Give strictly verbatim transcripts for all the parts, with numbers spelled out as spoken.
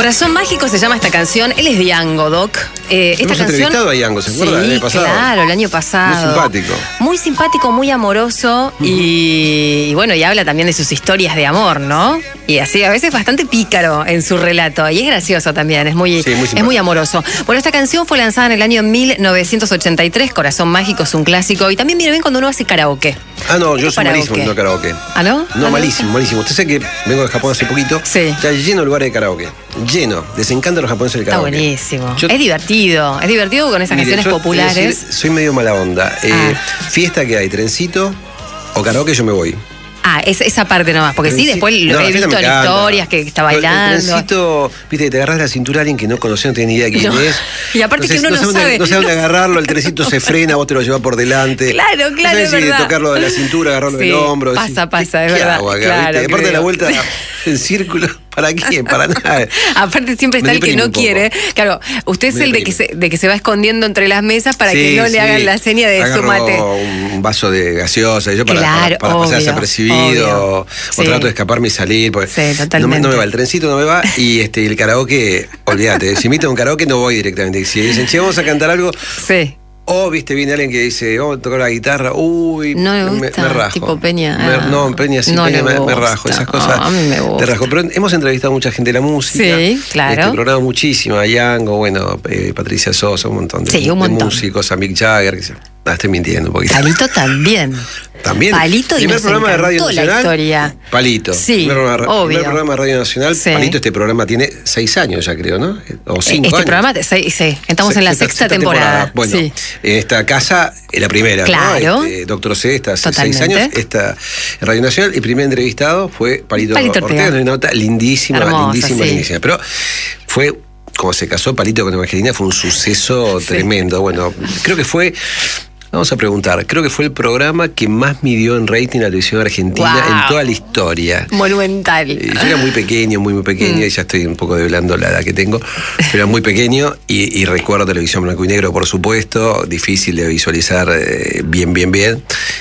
Corazón Mágico se llama esta canción. Él es Diango, Doc. Eh, esta Hemos canción... entrevistado a Diango, ¿se acuerda? Sí, el año pasado. claro, el año pasado. Muy simpático. Muy simpático, muy amoroso. Uh-huh. y, y bueno, y habla también de sus historias de amor, ¿no? Y así, a veces bastante pícaro en su relato. Y es gracioso también, es muy, sí, muy es muy amoroso. Bueno, esta canción fue lanzada en el año mil novecientos ochenta y tres. Corazón Mágico es un clásico. Y también viene bien cuando uno hace karaoke. Ah, no, yo soy malísimo haciendo karaoke. ¿Ah, no? No, ¿Ah, malísimo, malísimo. Usted sabe que vengo de Japón hace poquito. Sí. Está lleno de lugares de karaoke. Lleno. Les encanta a los japoneses el karaoke. Está buenísimo. Yo, es divertido. Es divertido con esas mire, canciones yo, populares. Decir, soy medio mala onda. Eh, ah. Fiesta que hay, trencito o karaoke, yo me voy. Ah, es, esa parte nomás, porque trencito, sí, después lo no, he visto en historias que está bailando. El trencito, viste, que te agarras la cintura a alguien que no conoce, no tiene ni idea quién no. es. Y aparte Entonces, que uno no, no sabe. Dónde, no sabe dónde agarrarlo, el trencito se frena, vos te lo llevas por delante. Claro, claro, no sabes es si verdad. tocarlo de la cintura, agarrarlo sí, del hombro. Pasa, decir, pasa, ¿qué, es ¿qué verdad. hago acá? Claro, Aparte de la vuelta en círculo. ¿Para qué? Para nada. Aparte siempre está el que no quiere. Claro, usted es el de que, se, de que se va escondiendo entre las mesas para sí, que no sí. le hagan la seña de Agarro su mate. Un vaso de gaseosa, yo para, claro, para, para obvio, pasar desapercibido, o, sí. o trato de escaparme y salir. Porque sí, totalmente. No, no me va, el trencito no me va, y este el karaoke, olvídate, si invitan a un karaoke no voy directamente. Si dicen, che, vamos a cantar algo. Sí. O, viste, viene alguien que dice, vamos a tocar la guitarra, uy, no me, gusta, me, me rajo. Tipo Peña. Me, ah, no, Peña, sí, no Peña me, me, me rajo, esas cosas. Oh, a mí me gusta. Te rajo. Pero hemos entrevistado a mucha gente de la música. Sí, claro. Este programa muchísimo, a Yango, bueno, eh, Patricia Sosa, un montón de, sí, un montón. de músicos, a Mick Jagger, que se, ah, estoy mintiendo un poquito. Palito también. También. Palito y primer programa de Radio Nacional. La historia. Palito. Sí, primer programa, obvio. Primer programa de Radio Nacional. Sí. Palito, este programa tiene seis años ya, creo, ¿no? O cinco este años. programa, sí, sí. Estamos Se, en la sexta, sexta temporada. temporada. Bueno, sí. en esta casa, en la primera, claro. ¿no? Este, Doctor C, está hace Totalmente. seis años. Esta en Radio Nacional, el primer entrevistado fue Palito, Palito Ortega. Una nota lindísima, hermosa, lindísima, sí. lindísima. Pero fue... Como se casó Palito con Evangelina, fue un suceso sí. tremendo. Bueno, creo que fue... Vamos a preguntar, creo que fue el programa que más midió en rating a la televisión argentina wow. en toda la historia. Monumental. Eh, yo era muy pequeño, muy muy pequeño, mm. y ya estoy un poco develando la edad que tengo, pero era muy pequeño y, y recuerdo televisión blanco y negro, por supuesto, difícil de visualizar eh, bien, bien, bien.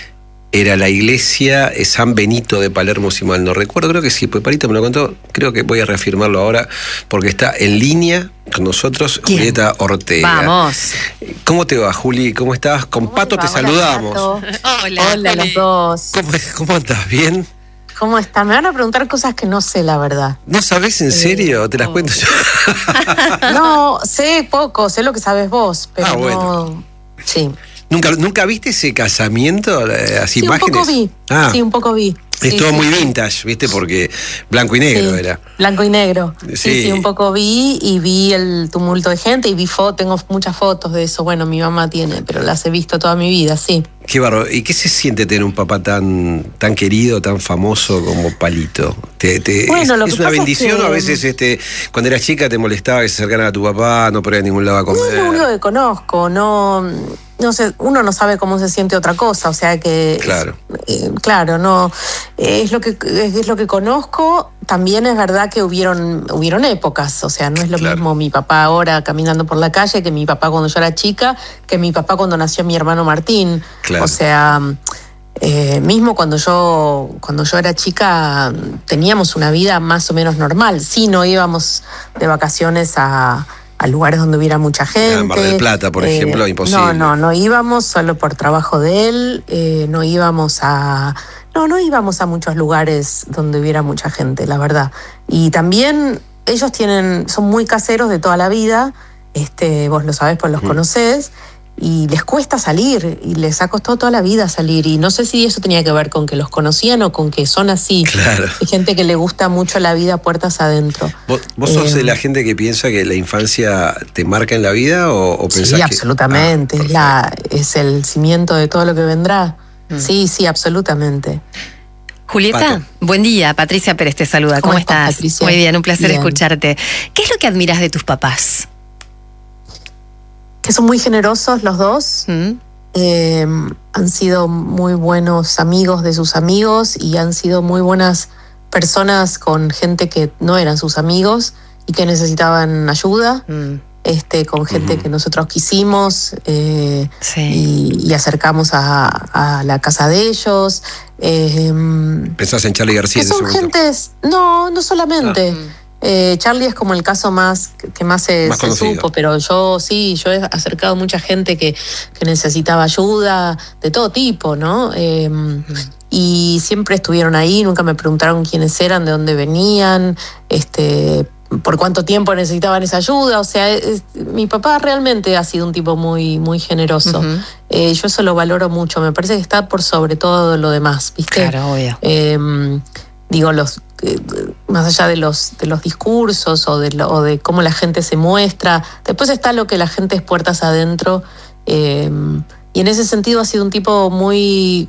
Era la iglesia San Benito de Palermo, si mal no recuerdo, creo que sí, pues Palito me lo contó, creo que voy a reafirmarlo ahora, porque está en línea con nosotros ¿Quién? Julieta Ortega. Vamos. ¿Cómo te va, Juli? ¿Cómo estás? Con Pato te saludamos. Hola, Hola, Hola los dos. ¿Cómo, ¿Cómo estás? ¿Bien? ¿Cómo estás? Me van a preguntar cosas que no sé, la verdad. ¿No sabés en serio? Eh, ¿Te las oh. cuento yo? No, sé poco, sé lo que sabes vos, pero ah, bueno. no... Sí. ¿Nunca, ¿Nunca viste ese casamiento? Las sí, imágenes. un poco vi. Ah. Sí, un poco vi. Es sí, todo sí. muy vintage, ¿viste? Porque blanco y negro sí, era. Blanco y negro. Sí. Sí, sí, un poco vi y vi el tumulto de gente y vi fotos, tengo muchas fotos de eso. Bueno, mi mamá tiene, pero las he visto toda mi vida, sí. Qué barro. ¿Y qué se siente tener un papá tan, tan querido, tan famoso como Palito? ¿Te, te, bueno, es, lo ¿Es que una pasa bendición es que... o a veces este, cuando eras chica te molestaba que se acercaran a tu papá, no podías a ningún lado a comer? No es lo único que conozco, no... No sé, uno no sabe cómo se siente otra cosa, o sea que... Claro. Eh, claro, no... Es lo que es lo que conozco. También es verdad que hubieron, hubieron épocas, o sea, no es lo claro. mismo mi papá ahora caminando por la calle que mi papá cuando yo era chica, que mi papá cuando nació mi hermano Martín. Claro. O sea... Eh, mismo cuando yo cuando yo era chica teníamos una vida más o menos normal. Sí, no íbamos de vacaciones a... a lugares donde hubiera mucha gente. En Mar del Plata, por eh, ejemplo, imposible. No, no, no íbamos solo por trabajo de él, eh, no íbamos a... No, no íbamos a muchos lugares donde hubiera mucha gente, la verdad. Y también ellos tienen, son muy caseros de toda la vida, este, vos lo sabés, pues los mm. conocés, y les cuesta salir, y les ha costado toda la vida salir, y no sé si eso tenía que ver con que los conocían o con que son así. Claro. Hay gente que le gusta mucho la vida puertas adentro. ¿Vos, vos sos eh, de la gente que piensa que la infancia te marca en la vida o, o pensás sí, que...? absolutamente, ah, es, la, es el cimiento de todo lo que vendrá. Mm. Sí, sí, absolutamente. Julieta, Pato. Buen día, Patricia Pérez te saluda. ¿Cómo, ¿Cómo estás? Patricia? Muy bien, un placer bien. escucharte. ¿Qué es lo que admiras de tus papás? Que son muy generosos los dos, ¿Mm? eh, han sido muy buenos amigos de sus amigos y han sido muy buenas personas con gente que no eran sus amigos y que necesitaban ayuda, mm. este, con gente uh-huh. que nosotros quisimos eh, sí. y, y acercamos a, a la casa de ellos. Eh, ¿Pensás en Charly García? Que son gentes, no, no solamente. Ah. Eh, Charlie es como el caso más que más se, más se supo, pero yo sí, yo he acercado a mucha gente que, que necesitaba ayuda de todo tipo, ¿no? Eh, mm. Y siempre estuvieron ahí, nunca me preguntaron quiénes eran, de dónde venían, este, por cuánto tiempo necesitaban esa ayuda. O sea, es, mi papá realmente ha sido un tipo muy, muy generoso. Uh-huh. Eh, yo eso lo valoro mucho, me parece que está por sobre todo lo demás, ¿viste? Claro, obvio. Eh, digo, los eh, más allá de los, de los discursos o de, lo, o de cómo la gente se muestra, después está lo que la gente es puertas adentro. Eh, y en ese sentido ha sido un tipo muy...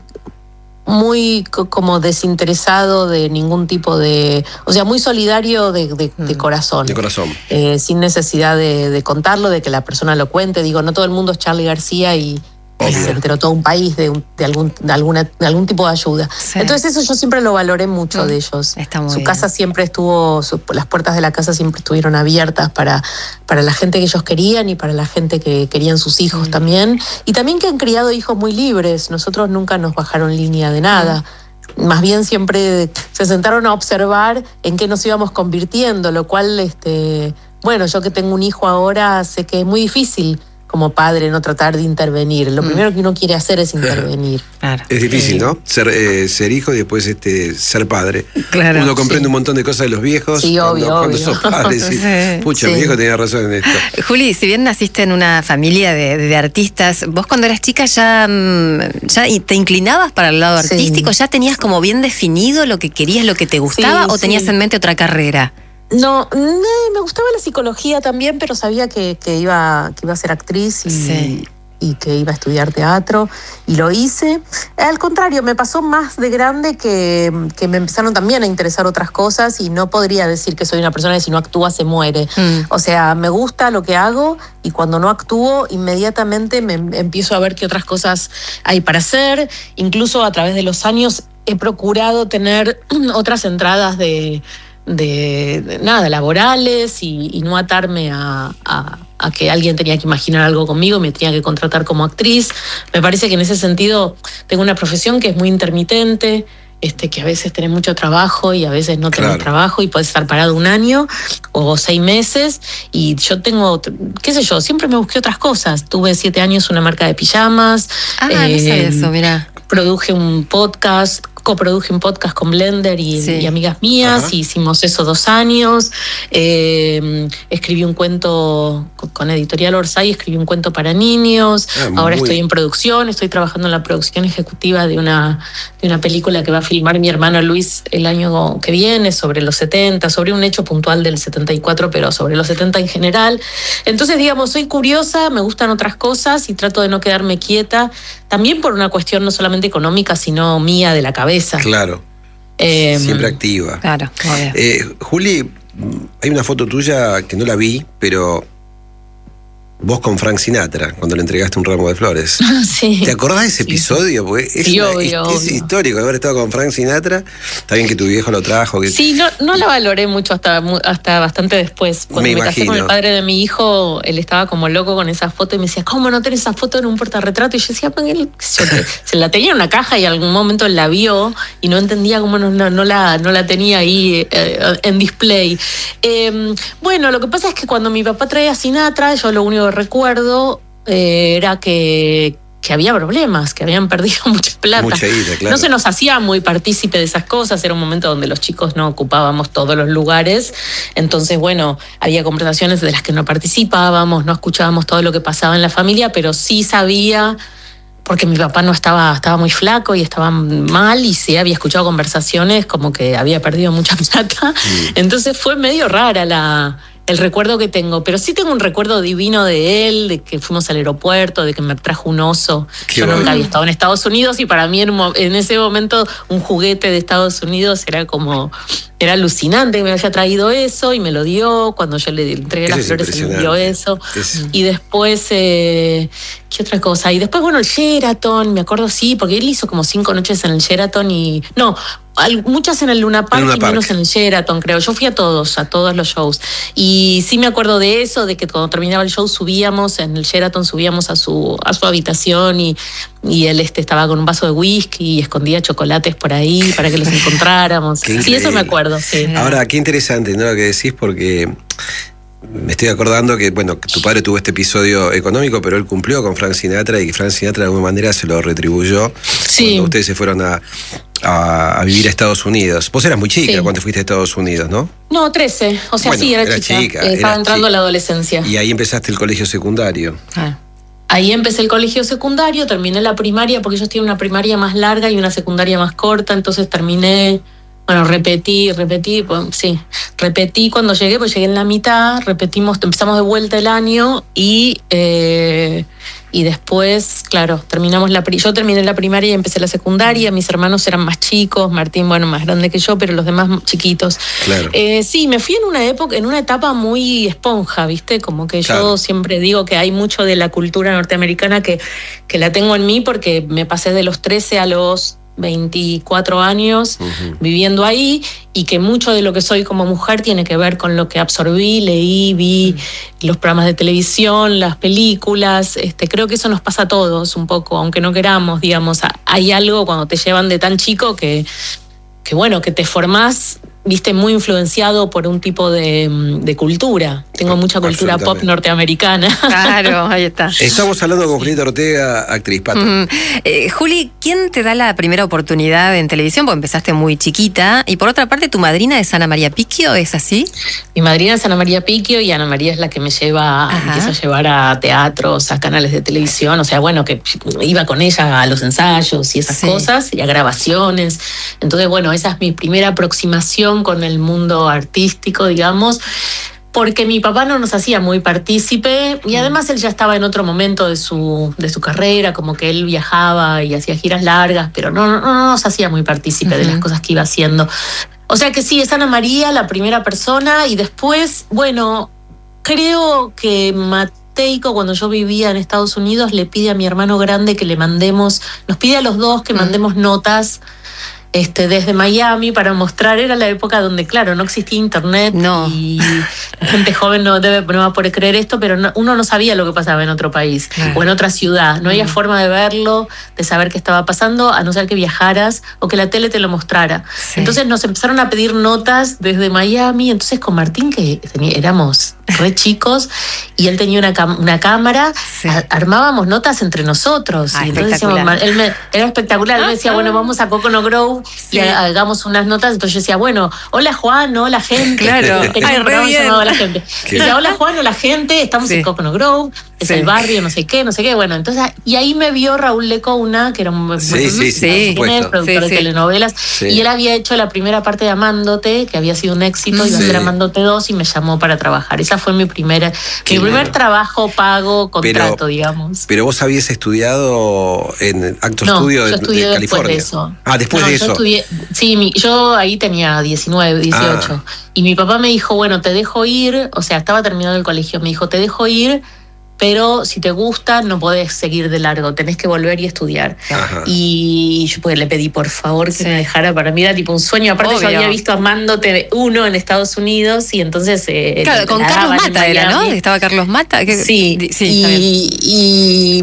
muy como desinteresado de ningún tipo de... O sea, muy solidario de, de, de corazón. De corazón. Eh, sin necesidad de, de contarlo, de que la persona lo cuente. Digo, no todo el mundo es Charly García y, y se enteró todo un país de, un, de, algún, de, alguna, de algún tipo de ayuda. Sí. Entonces eso yo siempre lo valoré mucho mm, de ellos. Está muy su bien. casa siempre estuvo... Su, las puertas de la casa siempre estuvieron abiertas para, para la gente que ellos querían y para la gente que querían sus hijos mm. también. Y también que han criado hijos muy libres. Nosotros nunca nos bajaron línea de nada. Mm. Más bien siempre se sentaron a observar en qué nos íbamos convirtiendo, lo cual, este, bueno, yo que tengo un hijo ahora sé que es muy difícil como padre no tratar de intervenir. Lo mm. primero que uno quiere hacer es intervenir. Claro. Es difícil, ¿no? Ser, eh, ser hijo y después este, ser padre. Claro. Uno comprende sí. un montón de cosas de los viejos. Sí, cuando, obvio, cuando obvio. sos padre. Sí. Sí. Pucha, sí. mi viejo tenía razón en esto. Juli, si bien naciste en una familia de, de artistas, vos cuando eras chica ya, ya te inclinabas para el lado artístico, sí. ¿Ya tenías como bien definido lo que querías, lo que te gustaba, sí, o tenías sí. en mente otra carrera? No, me gustaba la psicología también, pero sabía que, que, iba, que iba a ser actriz y, sí. y que iba a estudiar teatro, y lo hice. Al contrario, me pasó más de grande que, que me empezaron también a interesar otras cosas, y no podría decir que soy una persona que si no actúa se muere. Mm. O sea, me gusta lo que hago, y cuando no actúo, inmediatamente me empiezo a ver qué otras cosas hay para hacer. Incluso a través de los años he procurado tener otras entradas de... De, de nada, laborales y, y no atarme a, a, a que alguien tenía que imaginar algo conmigo, me tenía que contratar como actriz. Me parece que en ese sentido tengo una profesión que es muy intermitente, este, que a veces tenés mucho trabajo y a veces no tenés claro. trabajo y podés estar parado un año o seis meses, y yo tengo, qué sé yo, siempre me busqué otras cosas. Tuve siete años una marca de pijamas. Ah, eh, no sabía eso, mirá. Produje un podcast, coproduje un podcast con Blender y, sí. y amigas mías. Ajá. Y hicimos eso dos años. Eh, escribí un cuento con Editorial Orsay, escribí un cuento para niños. Ah, Ahora muy... estoy en producción, estoy trabajando en la producción ejecutiva de una, de una película que va a filmar mi hermano Luis el año que viene, sobre los setenta, sobre un hecho puntual del setenta y cuatro, pero sobre los setenta en general. Entonces, digamos, soy curiosa, me gustan otras cosas y trato de no quedarme quieta, también por una cuestión no solamente económica, sino mía, de la cabeza. Claro. Eh, Siempre activa. Claro, obvio. Eh, Juli, hay una foto tuya que no la vi, pero vos con Frank Sinatra, cuando le entregaste un ramo de flores. Sí. ¿Te acordás de ese sí. episodio? Porque es, sí, una, obvio, es, es histórico haber estado con Frank Sinatra. Está bien que tu viejo lo trajo. Que... Sí, no, no la valoré mucho hasta, hasta bastante después. Cuando me, me casé con el padre de mi hijo, él estaba como loco con esa foto y me decía, ¿cómo no tenés esa foto en un portarretrato? Y yo decía, pues él se la tenía en una caja y en algún momento la vio y no entendía cómo no, no, no, la, no la tenía ahí eh, en display. Eh, bueno, lo que pasa es que cuando mi papá traía a Sinatra, yo lo único que recuerdo eh, era que, que había problemas, que habían perdido mucha plata. Mucha ida, claro. No se nos hacía muy partícipe de esas cosas, era un momento donde los chicos no ocupábamos todos los lugares, entonces bueno, había conversaciones de las que no participábamos, no escuchábamos todo lo que pasaba en la familia, pero sí sabía, porque mi papá no estaba, estaba muy flaco y estaba mal, y sí había escuchado conversaciones como que había perdido mucha plata, mm. entonces fue medio rara la... el recuerdo que tengo, pero sí tengo un recuerdo divino de él, de que fuimos al aeropuerto, de que me trajo un oso. Qué Yo bueno. Nunca había estado en Estados Unidos y para mí en, en ese momento un juguete de Estados Unidos era como, era alucinante que me haya traído eso, y me lo dio. Cuando yo le entregué eso las flores, me dio eso. Es... Y después, eh, ¿qué otra cosa? Y después, bueno, el Sheraton, me acuerdo, sí, porque él hizo como cinco noches en el Sheraton y... No, muchas en el Luna Park, Luna y Park. Menos en el Sheraton, creo. Yo fui a todos, a todos los shows. Y sí me acuerdo de eso, de que cuando terminaba el show subíamos, en el Sheraton subíamos a su, a su habitación y, y él este, estaba con un vaso de whisky y escondía chocolates por ahí para que los encontráramos. Sí, eso me acuerdo, sí. Ahora, qué interesante, ¿no? Lo que decís, porque me estoy acordando que, bueno, tu padre tuvo este episodio económico, pero él cumplió con Frank Sinatra y que Frank Sinatra de alguna manera se lo retribuyó sí. cuando ustedes se fueron a, a, a vivir a Estados Unidos. Vos eras muy chica sí. cuando fuiste a Estados Unidos, ¿no? No, trece, o sea, bueno, sí, era, era chica, chica eh, estaba entrando a la adolescencia. Y ahí empezaste el colegio secundario. Ah. Ahí empecé el colegio secundario, terminé la primaria, porque ellos tienen una primaria más larga y una secundaria más corta, entonces terminé... Bueno, repetí, repetí, pues, sí, repetí cuando llegué, pues llegué en la mitad, repetimos, empezamos de vuelta el año y eh, y después, claro, terminamos la yo terminé la primaria y empecé la secundaria, mis hermanos eran más chicos, Martín, bueno, más grande que yo, pero los demás chiquitos. Claro. Eh, sí, me fui en una época, en una etapa muy esponja, ¿viste? Como que claro. yo siempre digo que hay mucho de la cultura norteamericana que, que la tengo en mí porque me pasé de los trece a los veinticuatro años uh-huh. viviendo ahí y que mucho de lo que soy como mujer tiene que ver con lo que absorbí, leí, vi uh-huh. los programas de televisión, las películas, este, creo que eso nos pasa a todos un poco, aunque no queramos, digamos, hay algo cuando te llevan de tan chico que, que bueno, que te formás, viste, muy influenciado por un tipo de, de cultura. Tengo mucha cultura pop norteamericana. Claro, ahí está. Estamos hablando con Julieta Ortega, actriz, Pato. Mm. Eh, Juli, ¿quién te da la primera oportunidad en televisión? Porque empezaste muy chiquita. Y por otra parte, ¿tu madrina es Ana María Picchio? ¿Es así? Mi madrina es Ana María Picchio y Ana María es la que me lleva, Ajá. empieza a llevar a teatros, a canales de televisión. O sea, bueno, que iba con ella a los ensayos y esas sí. cosas, y a grabaciones. Entonces, bueno, esa es mi primera aproximación con el mundo artístico, digamos, porque mi papá no nos hacía muy partícipe y además él ya estaba en otro momento de su, de su carrera, como que él viajaba y hacía giras largas, pero no, no, no nos hacía muy partícipe uh-huh. de las cosas que iba haciendo. O sea que sí, es Ana María la primera persona y después, bueno, creo que Mateico, cuando yo vivía en Estados Unidos, le pide a mi hermano grande que le mandemos, nos pide a los dos que uh-huh. mandemos notas Este, desde Miami para mostrar, era la época donde, claro, no existía internet no. y la gente joven no, debe, no va a poder creer esto, pero no, uno no sabía lo que pasaba en otro país claro. o en otra ciudad. No había mm. forma de verlo, de saber qué estaba pasando, a no ser que viajaras o que la tele te lo mostrara. Sí. Entonces nos empezaron a pedir notas desde Miami, entonces con Martín, que tenía, éramos re chicos, y él tenía una, cam- una cámara, sí. a- armábamos notas entre nosotros. Ah, y entonces decíamos, él me, era espectacular, él me decía, bueno, vamos a Coconut Grove sí. y hagamos unas notas. Entonces yo decía, bueno, hola Juan, hola gente. Claro, Ay, re bien. La gente. Decía, hola Juan, hola gente, estamos sí. en Coconut Grove, es sí. el barrio, no sé qué, no sé qué. Bueno, entonces, y ahí me vio Raúl Lecouna, que era un sí, bueno, sí, sí, productor sí, de sí. telenovelas, sí. y él había hecho la primera parte de Amándote, que había sido un éxito, sí. iba a ser Amándote dos, y me llamó para trabajar. Esa fue mi primera, qué mi primer bueno. trabajo pago, contrato, pero, digamos. Pero vos habías estudiado en Actor no, Studio de, de California. De eso. Ah, después no, de yo eso. Estudié, sí, mi, yo ahí tenía diecinueve, dieciocho. Ah. Y mi papá me dijo, bueno, te dejo ir, o sea, estaba terminando el colegio, me dijo, te dejo ir, pero si te gusta no podés seguir de largo, tenés que volver y estudiar. Ajá. Y yo pues le pedí por favor que sí. me dejara, para mí era tipo un sueño, aparte Obvio. Yo había visto Amándote uno en Estados Unidos y entonces... Eh, claro, con Carlos Mata era, ¿no? Estaba Carlos Mata. Que, sí, sí y, y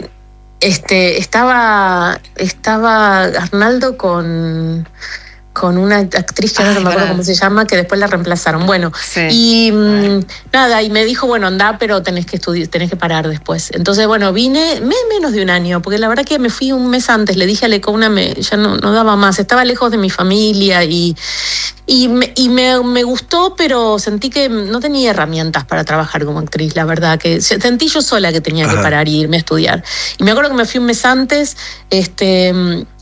este, estaba, estaba Arnaldo con... con una actriz que Ay, no me acuerdo cómo se llama, que después la reemplazaron. Bueno, sí. y mmm, nada, y me dijo, bueno, andá, pero tenés que estudiar, tenés que parar después. Entonces, bueno, vine me, menos de un año, porque la verdad que me fui un mes antes, le dije a Lecouna, me, ya no, no daba más, estaba lejos de mi familia y, y, me, y me, me gustó, pero sentí que no tenía herramientas para trabajar como actriz, la verdad, que sentí yo sola que tenía Ajá. que parar y irme a estudiar. Y me acuerdo que me fui un mes antes, este...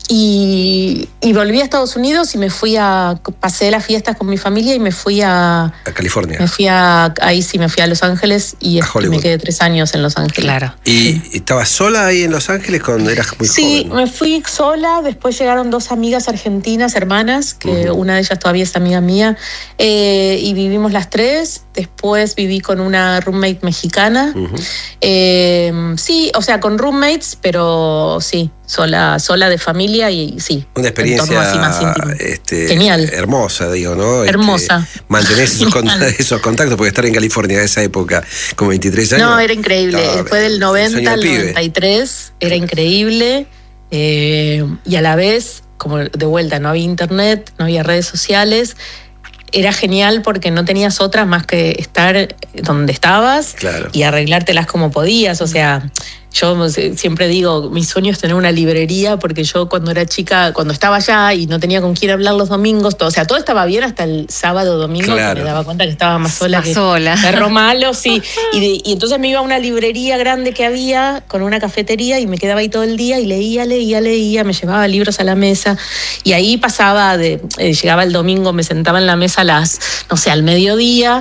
Y, y volví a Estados Unidos y me fui a... Pasé las fiestas con mi familia y me fui a... A California. Me fui a... Ahí sí, me fui a Los Ángeles y, y me quedé tres años en Los Ángeles. Claro. ¿Y sí. estabas sola ahí en Los Ángeles cuando eras muy sí, joven? Sí, ¿no? Me fui sola. Después llegaron dos amigas argentinas, hermanas, que uh-huh. una de ellas todavía es amiga mía, eh, y vivimos las tres. después viví con una roommate mexicana. Uh-huh. eh, sí, o sea, con roommates, pero sí, sola, sola de familia y sí. Una experiencia así más íntimo. Este, Genial. Hermosa, digo, ¿no? Hermosa. Este, mantener esos, contactos, esos contactos, porque estar en California a esa época, como veintitrés años. No, era increíble. No, Fue del noventa al noventa y tres, era increíble. Eh, y a la vez, como de vuelta, no había internet, no había redes sociales. Era genial porque no tenías otras más que estar donde estabas, claro, y arreglártelas como podías. O sea, yo siempre digo, mi sueño es tener una librería, porque yo cuando era chica, cuando estaba allá y no tenía con quién hablar los domingos, todo, o sea, todo estaba bien hasta el sábado, domingo, claro, que me daba cuenta que estaba más sola más que sola. perro malo, sí. Y, de, y entonces me iba a una librería grande que había, con una cafetería, y me quedaba ahí todo el día y leía, leía, leía, me llevaba libros a la mesa, y ahí pasaba, de eh, llegaba el domingo, me sentaba en la mesa a las, no sé, al mediodía,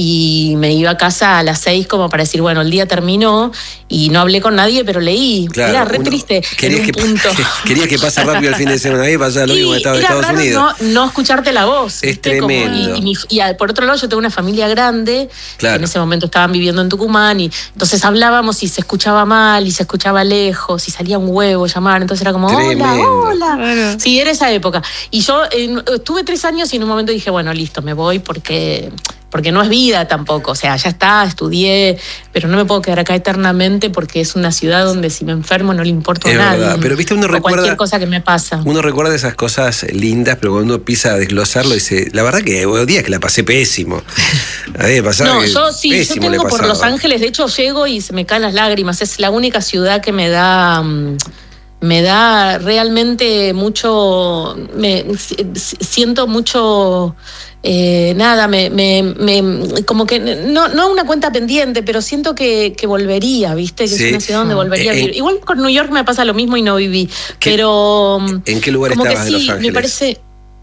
y me iba a casa a las seis como para decir, bueno, el día terminó, y no hablé con nadie, pero leí. Claro, era re triste. Querías que, punto. querías que pase rápido el fin de semana y pasaba lo mismo en Estados, Estados Unidos. No, no escucharte la voz. Es tremendo. Como, y, y, y por otro lado, yo tengo una familia grande, claro, que en ese momento estaban viviendo en Tucumán, y entonces hablábamos y se escuchaba mal, y se escuchaba lejos, y salía un huevo llamar, entonces era como, tremendo. hola, hola. Bueno. Sí, era esa época. Y yo eh, estuve tres años y en un momento dije, bueno, listo, me voy porque... porque no es vida tampoco, o sea, ya está, estudié, pero no me puedo quedar acá eternamente porque es una ciudad donde si me enfermo no le importa a nadie. Verdad, pero viste, uno o recuerda cualquier cosa que me pasa. Uno recuerda esas cosas lindas, pero cuando uno empieza a desglosarlo dice, la verdad que hubo días que la pasé pésimo. A mí me pasaba no, que yo sí, pésimo yo tengo le por Los Ángeles, de hecho llego y se me caen las lágrimas, es la única ciudad que me da... Um, me da realmente mucho, me siento mucho, eh, nada, me, me, me, como que, no, no una cuenta pendiente, pero siento que, que volvería, ¿viste? Que sí, es una ciudad donde volvería eh, a vivir. Igual con New York me pasa lo mismo y no viví, ¿qué, pero... ¿En qué lugar estabas de sí, Los Ángeles? Me parece...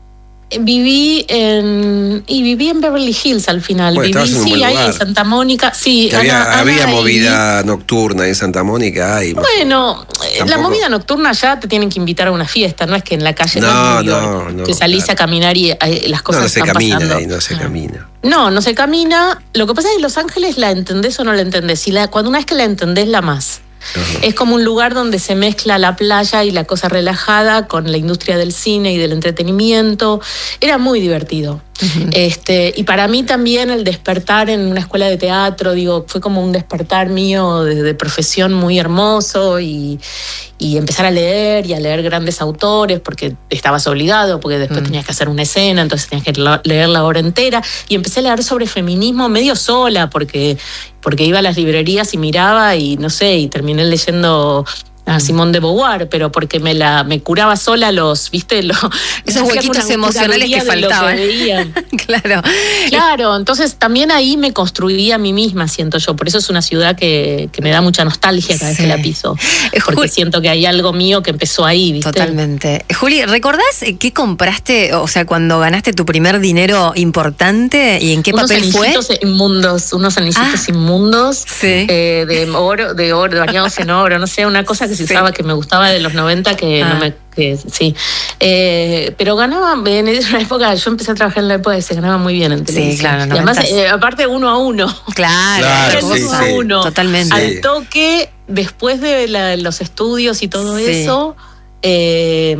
Viví en y viví en Beverly Hills al final. Bueno, viví sí ahí en Santa Mónica. Sí, había, Ana, había Ana movida y... nocturna en Santa Mónica. Y bueno, ¿tampoco? La movida nocturna ya te tienen que invitar a una fiesta, no es que en la calle no, no, no, no, que salís claro. a caminar y eh, las cosas no, no se están camina pasando. Ahí, no se camina. No, no se camina. Lo que pasa es que Los Ángeles la entendés o no la entendés. Y la, cuando una vez que la entendés, la más. Uh-huh. Es como un lugar donde se mezcla la playa y la cosa relajada con la industria del cine y del entretenimiento. Era muy divertido. Uh-huh. Este, y para mí también el despertar en una escuela de teatro, digo, fue como un despertar mío de, de profesión muy hermoso, y, y empezar a leer y a leer grandes autores porque estabas obligado, porque después uh-huh. tenías que hacer una escena, entonces tenías que leer la obra entera, y empecé a leer sobre feminismo medio sola porque, porque iba a las librerías y miraba y no sé, y terminé leyendo a Simone de Beauvoir, pero porque me la me curaba sola los, ¿viste? Lo, esos huequitos emocionales que faltaban. Que claro. Claro, entonces también ahí me construí a mí misma, siento yo. Por eso es una ciudad que, que me da mucha nostalgia cada sí. vez que la piso. Porque Juli, siento que hay algo mío que empezó ahí, ¿viste? Totalmente. Juli, ¿recordás qué compraste, o sea, cuando ganaste tu primer dinero importante y en qué unos papel fue? Unos anillitos inmundos, unos anillitos ah, inmundos sí. eh, de oro, de oro, bañados en oro, no sé, una cosa que se sí. usaba que me gustaba de los noventa que ah. no me que sí eh, pero ganaba en esa época, yo empecé a trabajar en la época que se ganaba muy bien en televisión. Sí, claro, y además eh, aparte uno a uno, claro, claro sí, uno a uno, totalmente al toque después de la, los estudios y todo sí. eso eh,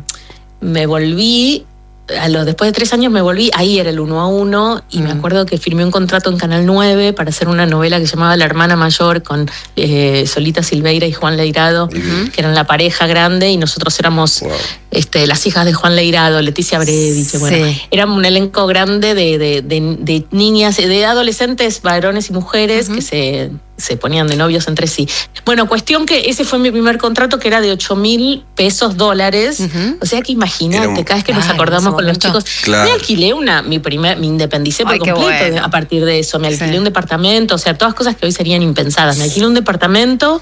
me volví a los, después de tres años me volví, ahí era el uno a uno, y mm. me acuerdo que firmé un contrato en Canal nueve para hacer una novela que se llamaba La Hermana Mayor con eh, Solita Silveira y Juan Leirado, uh-huh. que eran la pareja grande, y nosotros éramos wow. este, las hijas de Juan Leirado, Leticia Brediche, sí. bueno, éramos un elenco grande de, de, de, de niñas, de adolescentes, varones y mujeres uh-huh. que se... se ponían de novios entre sí. Bueno, cuestión que ese fue mi primer contrato, que era de ocho mil pesos dólares. Uh-huh. O sea que imagínate, un... cada vez que claro, nos acordamos con los chicos. Claro. Me alquilé una, mi primer, me independicé por Ay, completo bueno. a partir de eso. Me alquilé sí. un departamento, o sea, todas cosas que hoy serían impensadas. Me alquilé un departamento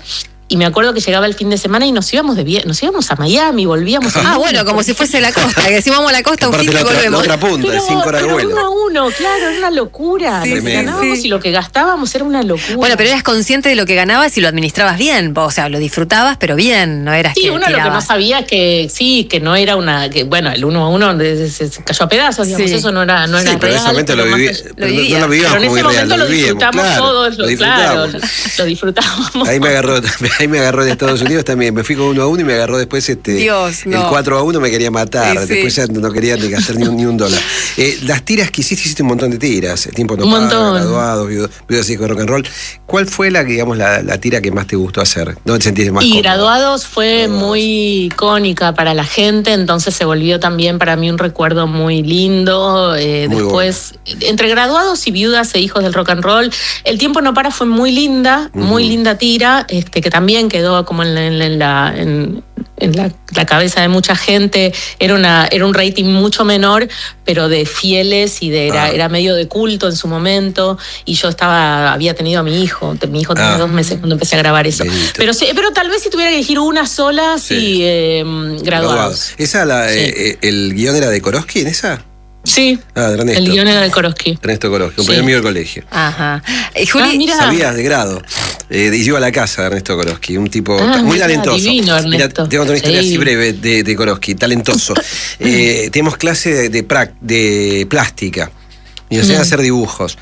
Y me acuerdo que llegaba el fin de semana y nos íbamos de vie- nos íbamos a Miami, volvíamos a Ah, bueno, como si fuese la costa, que decimos vamos a la costa un fin y la otra, la volvemos. otra punta, de Pero, cinco horas de pero vuelo. uno a uno, claro, era una locura. Sí, Lo que sí, ganábamos sí. y lo que gastábamos era una locura. Bueno, pero eras consciente de lo que ganabas y lo administrabas bien, o sea, lo disfrutabas, pero bien, no eras Sí, que uno lo que no tirabas. sabía que sí, que no era una, que bueno, el uno a uno se, se- se cayó a pedazos, digamos, Sí. eso no era, no Sí, era pero en real. ese momento lo, pero viví, más allá- pero no- vivía. no lo vivíamos Pero en como ese irreal, momento lo vivíamos, disfrutamos claro, todos, lo lo, claro, disfrutábamos. lo disfrutábamos. Ahí me agarró, ahí me agarró en Estados Unidos también, me fui con uno a uno y me agarró después este Dios, no. el cuatro a uno me quería matar, Sí, sí. después ya no quería ni gastar ni un, ni un dólar. Eh, las tiras que hiciste, hiciste un montón de tiras, el tiempo no Un paga, montón. graduados, viudas viudas hijos de rock and roll. ¿Cuál fue la, digamos, la, la tira que más te gustó hacer? ¿Dónde te sentiste más Y cómoda? Graduados fue Graduados. muy icónica para la gente, entonces se volvió también para mí un recuerdo muy lindo. Eh, Muy después, entre Graduados y Viudas e Hijos del Rock and Roll, El tiempo no para fue muy linda, muy Ujú. linda tira, este que también quedó como en la, en la- en la- en- en la, la cabeza de mucha gente. Era una era un rating mucho menor, pero de fieles y de era, Ah. era medio de culto en su momento. Y yo estaba había tenido a mi hijo, mi hijo tenía Ah. dos meses cuando empecé a grabar eso. Bendito. Pero sí, pero tal vez si tuviera que elegir una sola, sí, Sí. eh, graduados. ¿Esa, la, Sí. eh, eh, el guión era de Korosky en esa? Sí, Ah, de Ernesto. el guion era de Korosky. Ernesto Korosky, un Sí. amigo del colegio. Ajá. Y Juli, Ah, mira. Sabías de grado. Eh, y iba a la casa de Ernesto Korosky, un tipo Ah, muy mira, talentoso. divino, Mira, Ernesto. te voy a contar una historia Sí. así breve de, de Korosky, talentoso. Eh, tenemos clase de, de, prac- de plástica y nos hacían Mm. hacer dibujos.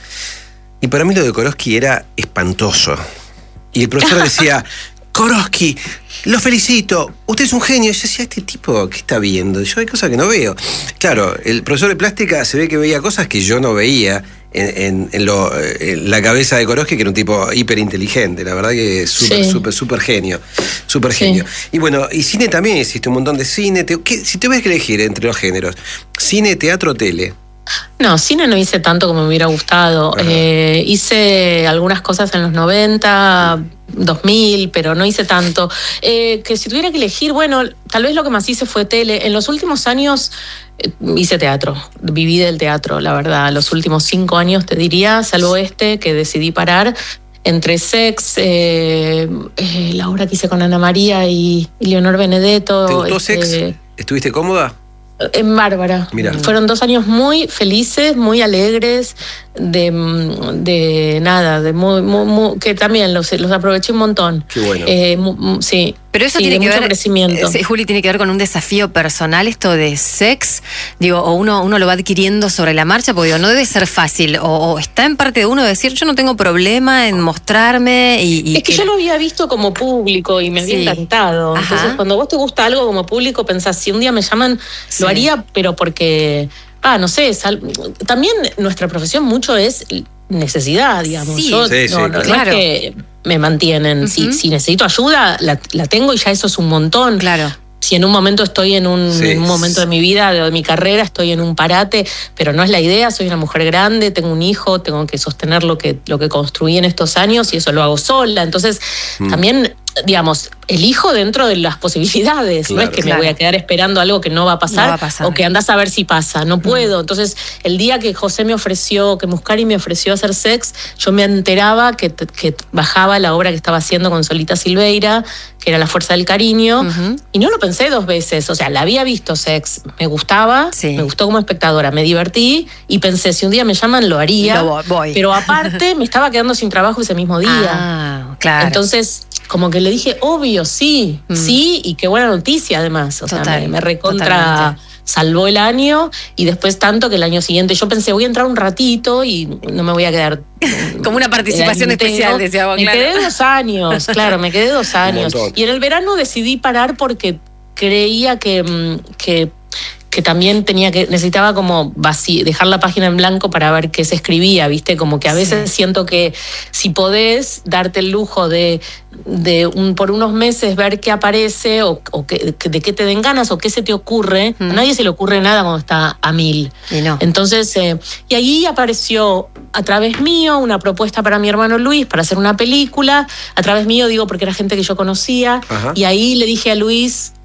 Y para mí lo de Korosky era espantoso. Y el profesor decía, Korosky, lo felicito, usted es un genio. Y yo decía, este tipo, ¿qué está viendo? Yo hay cosas que no veo. Claro, el profesor de plástica se ve que veía cosas que yo no veía en, en- en lo- en la cabeza de Korosky, que era un tipo hiper inteligente, la verdad que súper, Sí. súper, súper genio. Súper Sí. genio. Y bueno, y cine también, hiciste un montón de cine. Te- ¿qué- si te ves que elegir entre los géneros, cine, teatro, tele. No, cine no hice tanto como me hubiera gustado. Ajá. Eh, hice algunas cosas en los noventa, dos mil, pero no hice tanto. Eh, que si tuviera que elegir, bueno, tal vez lo que más hice fue tele. En los últimos años eh, hice teatro, viví del teatro, la verdad. Los últimos cinco años te diría, salvo este, que decidí parar. Entre Sex, eh, eh, la obra que hice con Ana María y, y Leonor Benedetto. ¿Te gustó este, Sex? ¿Estuviste cómoda? En Bárbara. Mira. Fueron dos años muy felices, muy alegres, de, de nada, de muy, muy, muy- que también los, los aproveché un montón. Qué bueno. Eh, mu- mu- sí. pero eso Sí, tiene de que mucho ver, crecimiento. eh, sí, Juli, tiene que ver con un desafío personal, esto de sex, digo, o uno, uno lo va adquiriendo sobre la marcha, porque digo, no debe ser fácil, o, o está en parte de uno decir, yo no tengo problema en mostrarme y... y Es que yo lo había visto como público y me había Sí. encantado. Ajá. Entonces, cuando vos te gusta algo como público, pensás, si un día me llaman, Sí. lo haría, pero porque, ah, no sé, sal- también nuestra profesión mucho es necesidad, digamos. Sí. Yo, Sí, sí, no, no, no claro. es que me mantienen. Si, Ujú. si necesito ayuda, la, la tengo y ya eso es un montón. Claro. Si en un momento estoy en un, Sí. en un momento de mi vida, de mi carrera, estoy en un parate, pero no es la idea, soy una mujer grande, tengo un hijo, tengo que sostener lo que, lo que construí en estos años y eso lo hago sola. Entonces, Mm. también, digamos, elijo dentro de las posibilidades. No Claro. es que Claro. me voy a quedar esperando algo que no va a pasar, No va a pasar. o que andás a ver si pasa. No puedo. Entonces, el día que José me ofreció, que Muscari me ofreció hacer Sex, yo me enteraba que, que bajaba la obra que estaba haciendo con Solita Silveira, que era La Fuerza del Cariño, Ujú. y no lo pensé dos veces. O sea, la había visto Sex, me gustaba, Sí. me gustó como espectadora, me divertí y pensé, si un día me llaman, lo haría. Lo voy- voy. Pero aparte, me estaba quedando sin trabajo ese mismo día. Ah, claro. Entonces, como que le dije, obvio, sí, Mm. sí, y qué buena noticia además. O Total, sea, me, me recontra totalmente. salvó el año y después tanto que el año siguiente yo pensé, voy a entrar un ratito y no me voy a quedar. Como una participación el año especial, entero. decía vos, Me claro. quedé dos años, claro, me quedé dos años. montón. Y en el verano decidí parar porque creía que, mm, que que también tenía que, necesitaba como vací- dejar la página en blanco para ver qué se escribía, ¿viste? Como que a veces Sí. siento que si podés darte el lujo de, de un, por unos meses ver qué aparece o, o que, que- de qué te den ganas o qué se te ocurre, Mm. a nadie se le ocurre nada cuando está a mil. Y no. Entonces, eh, y ahí apareció a través mío una propuesta para mi hermano Luis para hacer una película, a través mío digo porque era gente que yo conocía, Ajá. y ahí le dije a Luis,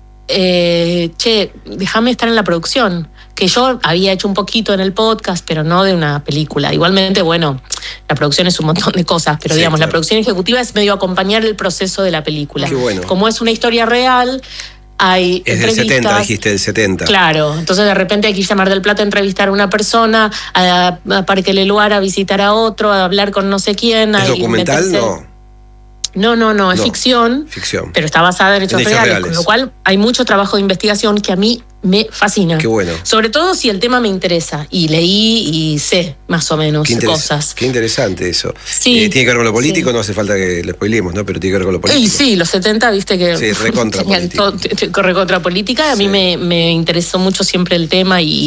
eh, che, déjame estar en la producción, que yo había hecho un poquito en el podcast, pero no de una película. Igualmente, bueno, la producción es un montón de cosas, pero sí, digamos, claro. la producción ejecutiva es medio acompañar el proceso de la película. Qué bueno. Como es una historia real, hay Es del entrevistas. setenta, dijiste, del setenta. Claro, entonces de repente hay que ir a Mar del Plata a entrevistar a una persona, a, a Parque Leluar a visitar a otro, a hablar con no sé quién. ¿Es a documental? meterse... No. No, no, no, es No, ficción, ficción, pero está basada en hechos, en hechos reales, reales, con lo cual hay mucho trabajo de investigación que a mí me fascina. Qué bueno. Sobre todo si el tema me interesa, y leí y sé más o menos Qué interes- cosas. Qué interesante eso. Sí, Eh, tiene que ver con lo político, sí. no hace falta que lo spoilemos, ¿no? Pero tiene que ver con lo político. Y sí, los setenta, viste que... Sí, recontra tenían política. todo- recontra política. A mí Sí. me, me interesó mucho siempre el tema y